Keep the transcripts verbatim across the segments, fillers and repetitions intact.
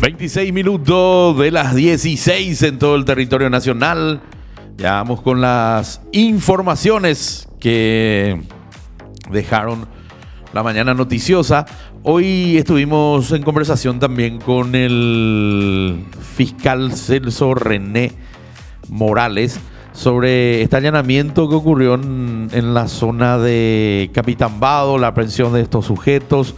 veintiséis minutos de las dieciséis en todo el territorio nacional. Ya vamos con las informaciones que dejaron la mañana noticiosa. Hoy estuvimos en conversación también con el fiscal Celso René Morales sobre este allanamiento que ocurrió en, en la zona de Capitán Vado, la aprehensión de estos sujetos,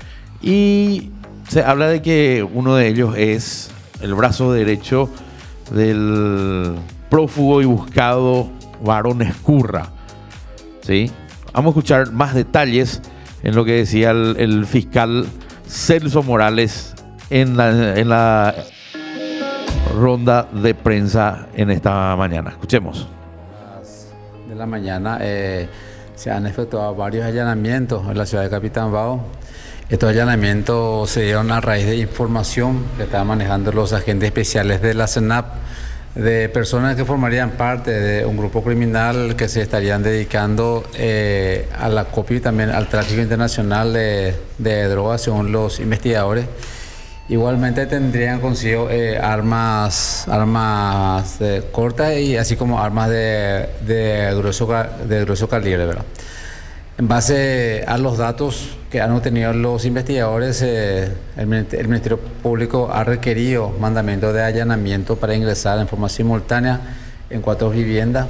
y se habla de que uno de ellos es el brazo derecho del prófugo y buscado Barón Ezcurra, ¿sí? Vamos a escuchar más detalles en lo que decía el, el fiscal Celso Morales en la, en la ronda de prensa en esta mañana. Escuchemos. De la mañana eh, se han efectuado varios allanamientos en la ciudad de Capitán Vado. Estos allanamientos se dieron a raíz de información que estaban manejando los agentes especiales de la CENAP de personas que formarían parte de un grupo criminal que se estarían dedicando eh, al acopio y también al tráfico internacional de, de drogas, según los investigadores. Igualmente tendrían consigo eh, armas, armas de cortas y así como armas de, de, grueso, de grueso calibre, ¿verdad? En base a los datos que han obtenido los investigadores, eh, el, el Ministerio Público ha requerido mandamiento de allanamiento para ingresar en forma simultánea en cuatro viviendas.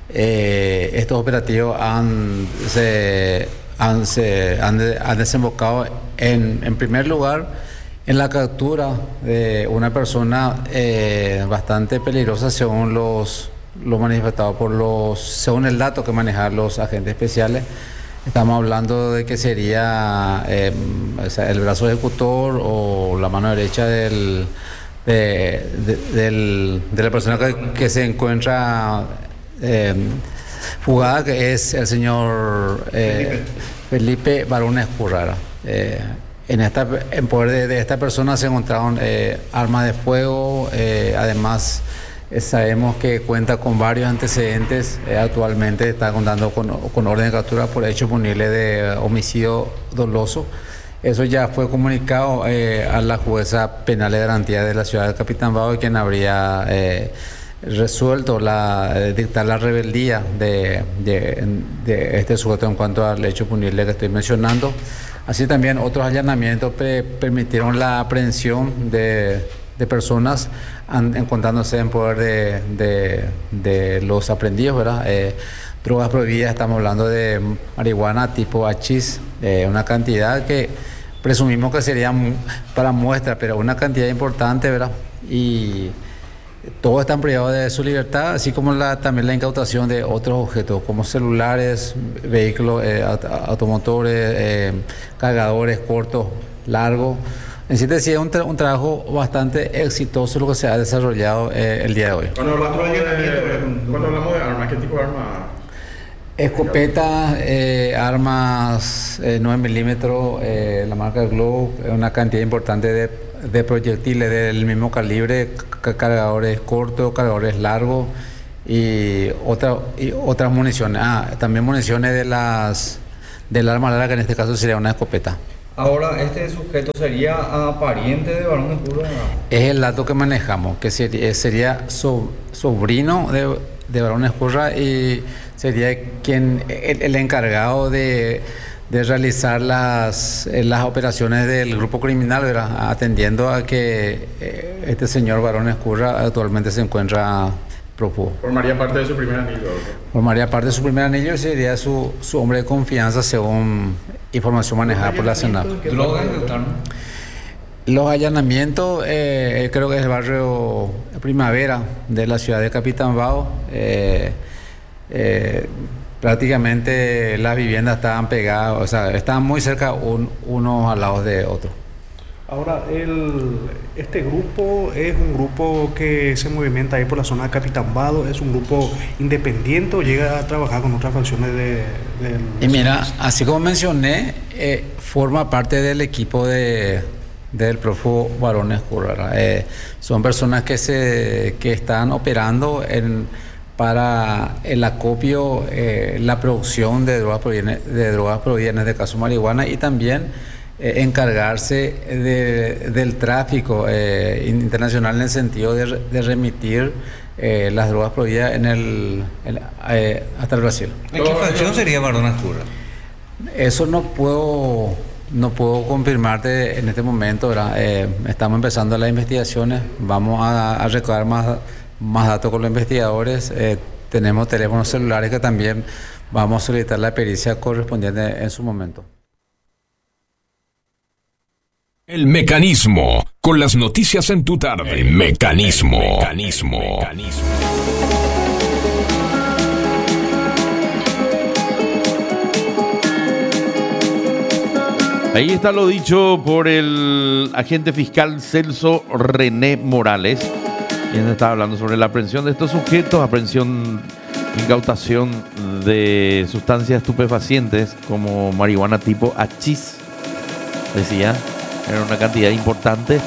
Eh, estos operativos han, se, han, se, han, de, han desembocado en, en primer lugar en la captura de una persona eh, bastante peligrosa según los, los manifestados por los, según el dato que manejan los agentes especiales. Estamos hablando de que sería eh, o sea, el brazo ejecutor o la mano derecha del, de, de, del, de la persona que, que se encuentra eh, fugada, que es el señor eh, Felipe Barón Ezcurra. Eh, en, esta, en poder de, de esta persona se encontraron eh, armas de fuego, eh, además Eh, sabemos que cuenta con varios antecedentes, eh, actualmente está contando con, con orden de captura por hecho punible de homicidio doloso. Eso ya fue comunicado eh, a la jueza penal de garantía de la ciudad de Capitán Vado, quien habría eh, resuelto la, eh, dictar la rebeldía de, de, de este sujeto en cuanto al hecho punible que estoy mencionando. Así también otros allanamientos pre, permitieron la aprehensión de de personas encontrándose en poder de, de, de los aprendidos, ¿verdad? Eh, drogas prohibidas, estamos hablando de marihuana tipo hachís, eh, una cantidad que presumimos que sería para muestra, pero una cantidad importante, ¿verdad? Y todos están privados de su libertad, así como la, también la incautación de otros objetos, como celulares, vehículos, eh, automotores, eh, cargadores cortos, largos. En síntesis, es un, tra un trabajo bastante exitoso lo que se ha desarrollado eh, el día de hoy. Cuando hablamos de, cuando hablamos de armas, ¿qué tipo de armas? Escopetas, eh, armas eh, nueve milímetros, eh, la marca Glow, una cantidad importante de, de proyectiles del mismo calibre, cargadores cortos, cargadores largos y, otra, y otras municiones. Ah, también municiones de las del arma larga, que en este caso sería una escopeta. Ahora, ¿este sujeto sería pariente de Barón Ezcurra? Es el dato que manejamos, que sería, sería so, sobrino de, de Barón Ezcurra y sería quien el, el encargado de, de realizar las, las operaciones del grupo criminal, ¿verdad? Atendiendo a que eh, este señor Barón Ezcurra actualmente se encuentra prófugo. Formaría parte de su primer anillo. Formaría parte de su primer anillo y sería su, su hombre de confianza según información manejada por la CENAP. ¿Drogas? Los allanamientos, eh, creo que es el barrio Primavera de la ciudad de Capitán Vado. Eh, eh, prácticamente las viviendas estaban pegadas, o sea, estaban muy cerca un, unos al lado de otros. Ahora, el, este grupo es un grupo que se movimenta ahí por la zona de Capitán Vado, es un grupo independiente o llega a trabajar con otras facciones de... de y mira, así como mencioné, eh, forma parte del equipo de, del prófugo Barón Ezcurra. Eh, son personas que, se, que están operando en, para el acopio, eh, la producción de drogas provenientes de drogas provenientes de caso marihuana y también eh, encargarse de, del tráfico eh, internacional en el sentido de, de remitir eh, las drogas prohibidas en el, en, eh, hasta el Brasil. ¿En qué facción sería Varón Escurra? Eso no puedo, no puedo confirmarte en este momento, ¿verdad? Eh, estamos empezando las investigaciones, vamos a, a recabar más, más datos con los investigadores. Eh, tenemos teléfonos celulares que también vamos a solicitar la pericia correspondiente en su momento. El Mecanismo, con las noticias en tu tarde. El Mecanismo. El Mecanismo. El Mecanismo. Ahí está lo dicho por el agente fiscal Celso René Morales, quien está hablando sobre la aprehensión de estos sujetos, aprehensión, incautación de sustancias estupefacientes como marihuana tipo hachís, decía. Era una cantidad importante.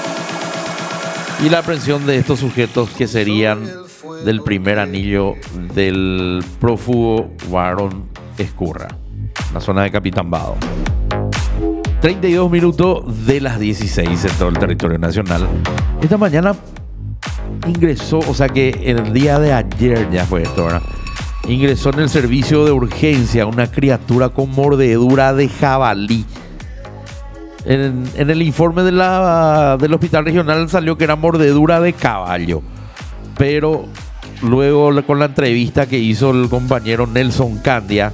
Y la aprehensión de estos sujetos que serían del primer anillo del prófugo Varón Escurra, la zona de Capitán Vado. treinta y dos minutos de las dieciséis en todo el territorio nacional. Esta mañana ingresó, o sea que el día de ayer ya fue esto, ¿verdad? Ingresó en el servicio de urgencia una criatura con mordedura de jabalí. En, en el informe de la, del hospital regional salió que era mordedura de caballo, pero luego con la entrevista que hizo el compañero Nelson Candia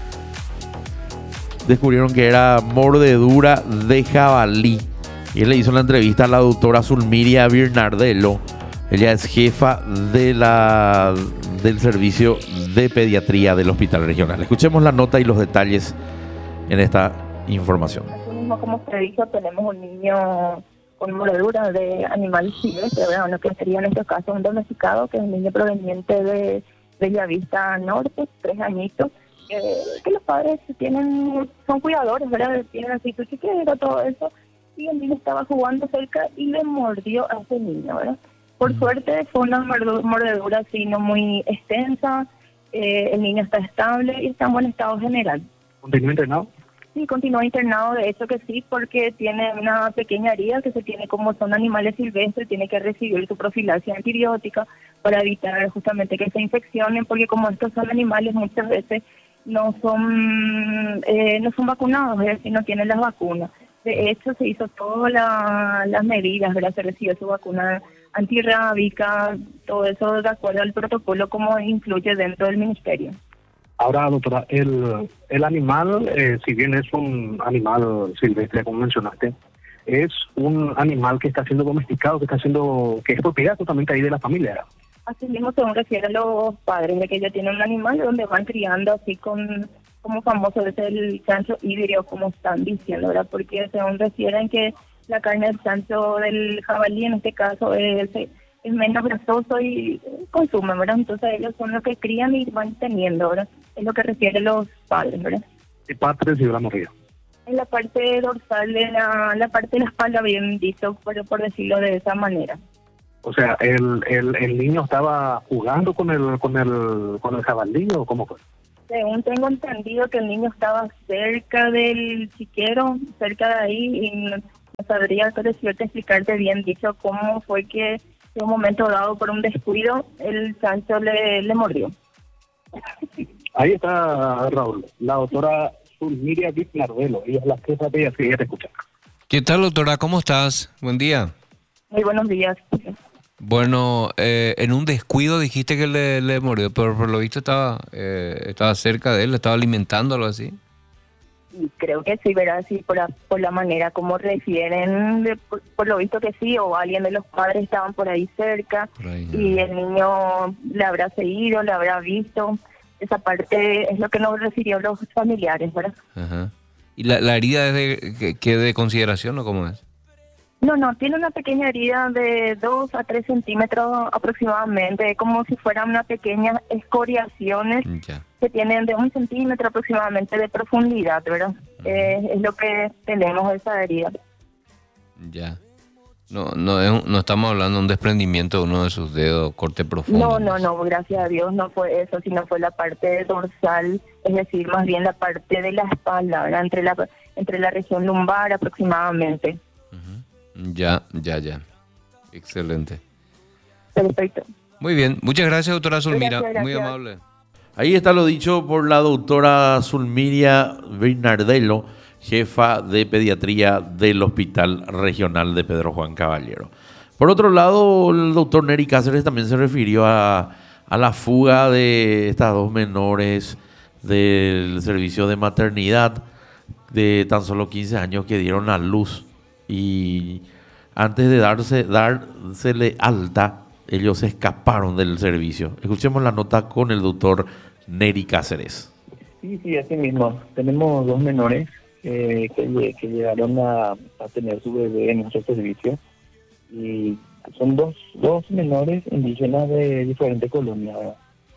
descubrieron que era mordedura de jabalí, y él le hizo la entrevista a la doctora Zulmiria Birnardello. Ella es jefa de la, del servicio de pediatría del hospital regional. Escuchemos la nota y los detalles en esta información. Como se dijo, tenemos un niño con mordedura de animal silvestre, ¿verdad? Lo que sería en este caso un domesticado, que es un niño proveniente de Bellavista Norte, tres añitos, eh, que los padres tienen, son cuidadores, ¿verdad? Tienen así su chiquero, todo eso, y el niño estaba jugando cerca y le mordió a ese niño, ¿verdad? Por suerte fue una mordedura así no muy extensa, eh, el niño está estable y está en buen estado general. ¿Continúa internado? Sí, continúa internado, de hecho que sí, porque tiene una pequeña herida que se tiene, como son animales silvestres, tiene que recibir su profilaxis antibiótica para evitar justamente que se infeccionen, porque como estos son animales muchas veces no son eh, no son vacunados, es decir, no tienen las vacunas. De hecho se hizo todas la, las medidas, ¿verdad? Se recibió su vacuna antirrábica, todo eso de acuerdo al protocolo como influye dentro del ministerio. Ahora, doctora, el, el animal, eh, si bien es un animal silvestre, como mencionaste, es un animal que está siendo domesticado, que está siendo, que es propiedad justamente ahí de la familia. Así mismo, según refieren los padres, de que ya tienen un animal donde van criando así con, como famoso es el chancho híbrido, como están diciendo, ¿verdad? Porque según refieren que la carne del chancho, del jabalí en este caso, es... es menos grasoso y consumen, ¿verdad? Entonces ellos son los que crían y van teniendo, ¿verdad? Es lo que refieren los padres, ¿verdad? ¿Qué parte recibió la mordida? En la parte dorsal de la, la parte de la espalda, bien dicho, por, por decirlo de esa manera. O sea, el, el, el niño estaba jugando con el con el con el jabalí, ¿o cómo fue? Según tengo entendido que el niño estaba cerca del chiquero, cerca de ahí, y no, no sabría decirte, explicarte bien dicho cómo fue que en un momento dado, por un descuido, el chancho le, le mordió. Ahí está, Raúl, la doctora Zulmiria Birnardello, ella es la jefa de ella, que ella te escucha. ¿Qué tal, doctora? ¿Cómo estás? Buen día. Muy buenos días. Bueno, eh, en un descuido dijiste que le, le mordió, pero por lo visto estaba, eh, estaba cerca de él, estaba alimentando, algo así. Creo que sí, ¿verdad? Sí, por la, por la manera como refieren, de, por, por lo visto que sí, o alguien de los padres estaban por ahí cerca, por ahí, no. Y el niño le habrá seguido, le habrá visto. Esa parte es lo que nos refirió los familiares, ¿verdad? Ajá. ¿Y la, la herida es de, que, que de consideración o cómo es? No, no, tiene una pequeña herida de dos a tres centímetros aproximadamente, como si fueran unas pequeñas escoriaciones ya. Que tienen de un centímetro aproximadamente de profundidad, ¿verdad? Uh-huh. Eh, es lo que tenemos esa herida. Ya. No, no, es un- no estamos hablando de un desprendimiento de uno de sus dedos, corte profundo. No, no, no, gracias a Dios no fue eso, sino fue la parte dorsal, es decir, más bien la parte de la espalda, ¿verdad? Entre la, entre la región lumbar aproximadamente. Ya, ya, ya. Excelente. Perfecto. Muy bien. Muchas gracias, doctora Zulmira. Gracias, Muy gracias. amable. Ahí está lo dicho por la doctora Zulmiria Bernardello, jefa de pediatría del Hospital Regional de Pedro Juan Caballero. Por otro lado, el doctor Neri Cáceres también se refirió a, a la fuga de estas dos menores del servicio de maternidad de tan solo quince años que dieron a luz. Y antes de darse, dársele alta, ellos se escaparon del servicio. Escuchemos la nota con el doctor Neri Cáceres. Sí, sí, así mismo. Tenemos dos menores eh, que, que llegaron a, a tener su bebé en nuestro servicio. Y son dos, dos menores indígenas de diferentes colonias, ¿verdad?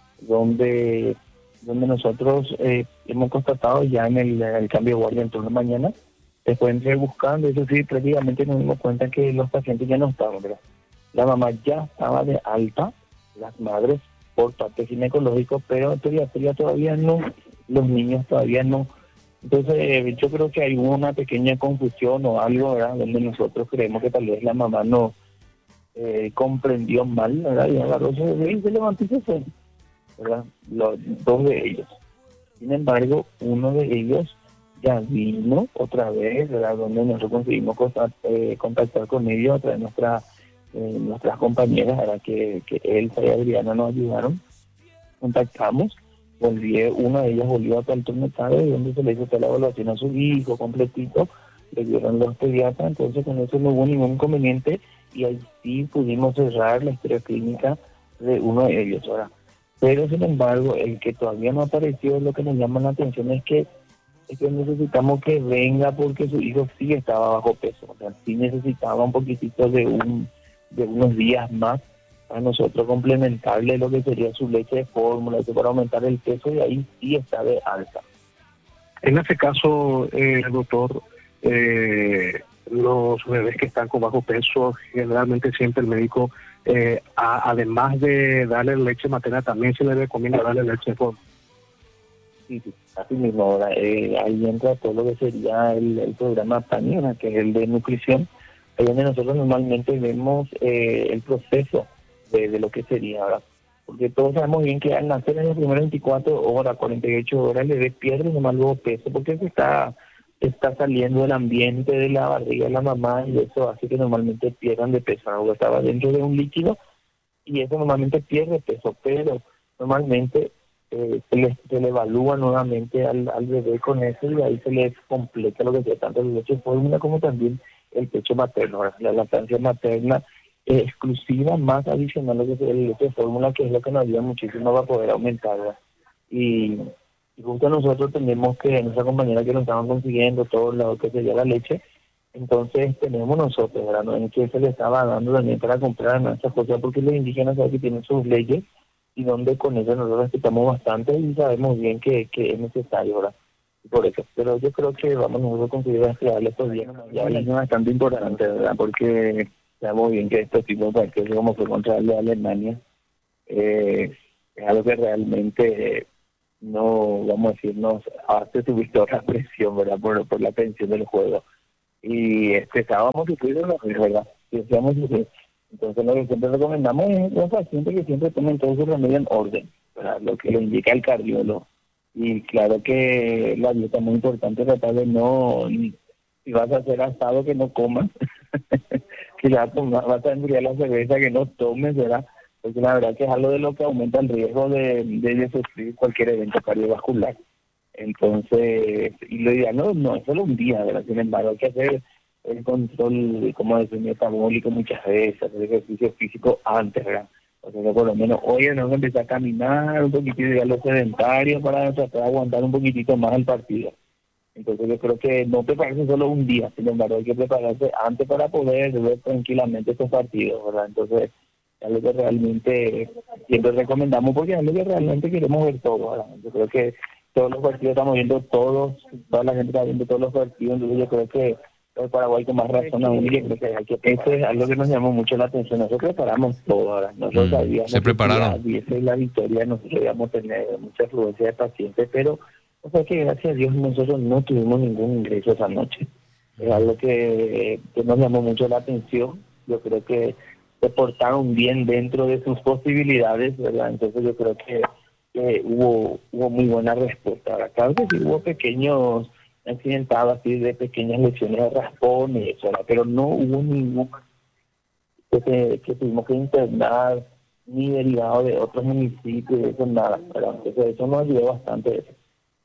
donde donde nosotros eh, hemos constatado ya en el, el cambio de guardia en turno mañana. Después entré buscando, eso sí, prácticamente nos dimos cuenta que los pacientes ya no estaban, ¿verdad? La mamá ya estaba de alta, las madres por parte ginecológico, pero en pediatría todavía no, los niños todavía no. Entonces eh, yo creo que hay una pequeña confusión o algo, ¿verdad? Donde nosotros creemos que tal vez la mamá no eh, comprendió mal, ¿verdad? Y agarró su bebé y se levantó y se fue, ¿verdad? Los dos de ellos. Sin embargo, uno de ellos ya vino otra vez, ¿verdad? Donde nosotros conseguimos contactar, eh, contactar con ellos a través de nuestra, eh, nuestras compañeras, ¿verdad? Que, que Elsa y Adriana nos ayudaron. Contactamos, volví, una de ellas volvió hasta el turno tarde, donde se le hizo toda la evaluación a su hijo completito, le dieron los pediatras, entonces con eso no hubo ningún inconveniente y ahí sí pudimos cerrar la historia clínica de uno de ellos, ¿verdad? Pero sin embargo, el que todavía no apareció, lo que nos llama la atención es que es que necesitamos que venga porque su hijo sí estaba bajo peso, o sea, sí necesitaba un poquitito de un de unos días más para nosotros complementarle lo que sería su leche de fórmula, eso para aumentar el peso, y ahí sí está de alta. En ese caso, eh, doctor, eh, los bebés que están con bajo peso, generalmente siempre el médico, eh, a, además de darle leche materna, también se le recomienda darle leche de fórmula. Sí, sí, así mismo, ahora, eh, ahí entra todo lo que sería el, el programa PANIONA, que es el de nutrición, ahí donde nosotros normalmente vemos eh, el proceso de, de lo que sería, ¿verdad? Porque todos sabemos bien que al nacer en las primeras veinticuatro horas, cuarenta y ocho horas, el bebé pierde nomás luego peso, porque se está, está saliendo del ambiente de la barriga de la mamá, y eso hace que normalmente pierdan de peso. Algo estaba dentro de un líquido, y eso normalmente pierde peso, pero normalmente Eh, se, le, se le evalúa nuevamente al, al bebé con eso, y ahí se le completa lo que sea, tanto el leche de fórmula como también el pecho materno, ¿verdad? La lactancia materna eh, exclusiva más adicional a lo que es el leche de fórmula, que es lo que nos ayuda muchísimo para poder aumentar, ¿verdad? Y, y justo nosotros tenemos que, nuestra compañera que nos estaban consiguiendo todo lo que sería la leche, entonces tenemos nosotros, ¿verdad? No es que se le estaba dando también para comprar nuestras cosas, porque los indígenas saben que tienen sus leyes, y donde con eso nosotros respetamos bastante y sabemos bien que, que es necesario, ¿verdad? Por eso, pero yo creo que vamos nosotros a conseguir rastrearle estos días, ya es bastante importante, ¿verdad? Porque sabemos bien que estos tipos de partidos, como fue contra el de Alemania, eh, es algo que realmente eh, no, vamos a decir, nos hace subir toda la presión, ¿verdad? Por, por la tensión del juego. Y este, estábamos sufriendo, ¿verdad? Y estábamos sufriendo. Entonces lo que siempre recomendamos es a los pacientes que siempre tomen todo su remedio en orden, ¿verdad? Lo que le indica el cardiólogo. Y claro que la dieta es muy importante, tratar de no, si vas a hacer asado, que no comas, que vas a, tomar, vas a embriagar la cerveza, que no tomes, ¿verdad? Porque la verdad que es algo de lo que aumenta el riesgo de, de, de sufrir cualquier evento cardiovascular. Entonces, y lo ideal no, no es solo un día, ¿verdad? Sin embargo, hay que hacer el control, como decir, metabólico muchas veces, hacer ejercicio físico antes, ¿verdad? O sea, que por lo menos hoy tenemos que empezar a caminar un poquitito, ya los sedentarios, para tratar de aguantar un poquitito más el partido. Entonces yo creo que no prepararse solo un día, sin embargo hay que prepararse antes para poder ver tranquilamente estos partidos, ¿verdad? Entonces es lo que realmente siempre recomendamos, porque es lo que realmente queremos ver todo, ¿verdad? Yo creo que todos los partidos estamos viendo todos, toda la gente está viendo todos los partidos, entonces yo creo que el Paraguay con más razón aún, y creo que hay que, eso es algo que nos llamó mucho la atención. Nosotros preparamos todo ahora, nosotros Mm, sabíamos se prepararon. que y esa es la victoria, nosotros íbamos a tener mucha afluencia de pacientes, pero o sea que gracias a Dios nosotros no tuvimos ningún ingreso esa noche. Es algo que, que nos llamó mucho la atención. Yo creo que se portaron bien dentro de sus posibilidades, ¿verdad? Entonces yo creo que, que hubo hubo muy buena respuesta. Ahora, claro que sí hubo pequeños accidentados, así de pequeñas lesiones de raspón y eso, ¿verdad? Pero no hubo ningún que, que, que tuvimos que internar, ni derivado de otros municipios, eso nada, ¿verdad? Entonces eso nos ayudó bastante. Eso.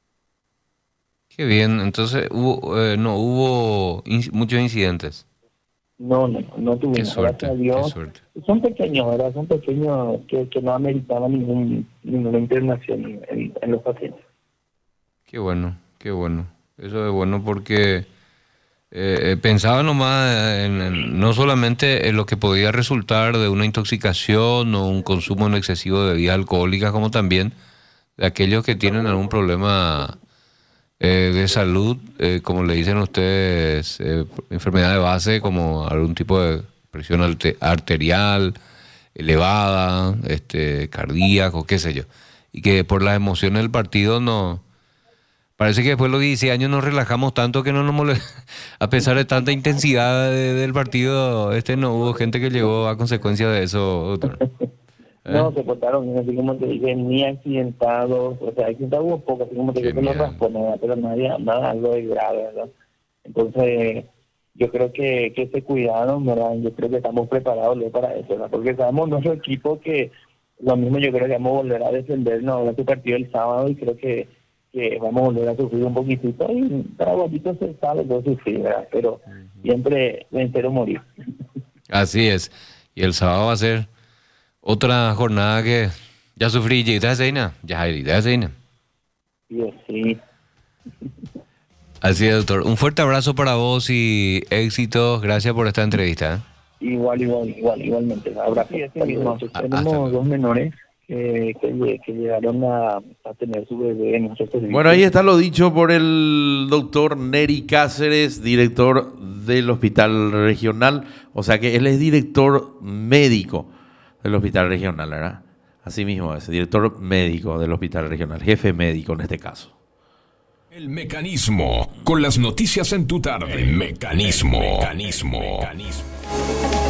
Qué bien, entonces hubo, eh, no hubo in- muchos incidentes. No, no, no tuvimos. Qué suerte, Gracias a Dios. qué suerte. Son pequeños, ¿verdad? Son pequeños que, que no ameritaban ningún, ninguna internación en, en los pacientes. Qué bueno, qué bueno. Eso es bueno porque eh, eh, pensaba nomás en, en- no solamente en lo que podía resultar de una intoxicación o un consumo no excesivo de bebidas alcohólicas, como también de aquellos que tienen algún problema eh, de salud, eh, como le dicen ustedes, eh, enfermedad de base, como algún tipo de presión arte- arterial elevada, este, cardíaco, qué sé yo. Y que por las emociones del partido no... Parece que después de los dieciséis años nos relajamos tanto que no nos molesta. A pesar de tanta intensidad de- del partido, este no hubo gente que llegó a consecuencia de eso, doctor. No, se portaron bien, así como te dije, ni accidentados, o sea, accidentados hubo poco, así como te dije, que los raspones, ¿verdad? Pero nadie, nada algo de grave, ¿verdad? Entonces, yo creo que, que se cuidaron, ¿verdad? Yo creo que estamos preparados Leo, para eso, ¿verdad? Porque sabemos nuestro equipo que lo mismo yo creo que vamos a volver a defendernos ahora este partido el sábado y creo que, que vamos a volver a sufrir un poquitito y Paraguayito se sabe no sufrir, ¿verdad? Pero siempre vencer o morir. Así es. Y el sábado va a ser otra jornada que ya sufrí. ¿Ya Zeina? Ya, ya Zeina. Sí, sí. Así es, doctor. Un fuerte abrazo para vos y éxitos. Gracias por esta entrevista. ¿eh? Igual, igual, igual, igualmente. Ahora sí, tenemos dos menores que, que, que llegaron a, a tener su bebé en nuestro servicio. Bueno, ahí está lo dicho por el doctor Neri Cáceres, director del Hospital Regional. O sea que él es director médico del Hospital Regional, ¿verdad? Así mismo es, director médico del Hospital Regional, jefe médico en este caso. El Mecanismo, con las noticias en tu tarde. El Mecanismo. El Mecanismo.